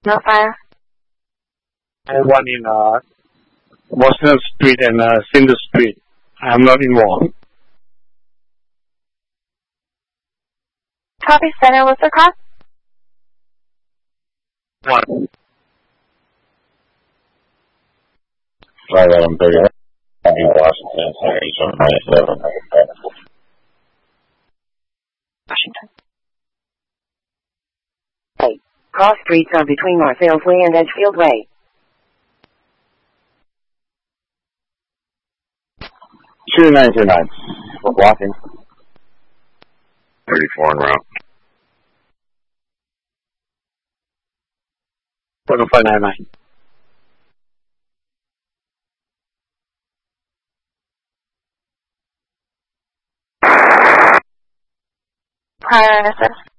No fire. And one in Washington Street and Cinder Street. I am not involved. Copy center, what's the cost? One. Flight 1138, Washington, Eastern 97. Washington. Hey, cross streets are between Marsails Way and Edgefield Way. 2929. We're blocking. 34 en route. 10599. Prior NSS.